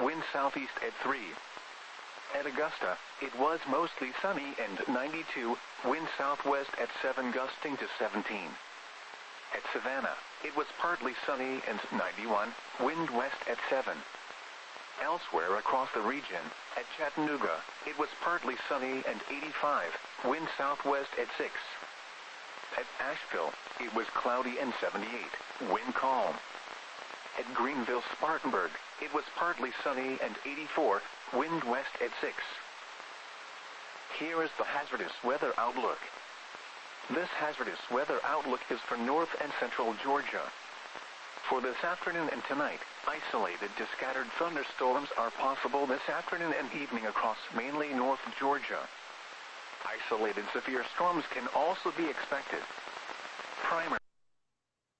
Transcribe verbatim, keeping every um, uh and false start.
wind southeast at three. At Augusta, it was mostly sunny and ninety-two, wind southwest at seven gusting to seventeen. At Savannah, it was partly sunny and ninety-one, wind west at seven. Elsewhere across the region, at Chattanooga, it was partly sunny and eighty-five, wind southwest at six. At Asheville, it was cloudy and seventy-eight, wind calm. At Greenville-Spartanburg, it was partly sunny and eighty-four, wind west at six. Here is the hazardous weather outlook. This hazardous weather outlook is for north and central Georgia. For this afternoon and tonight, isolated to scattered thunderstorms are possible this afternoon and evening across mainly north Georgia. Isolated severe storms can also be expected. Primer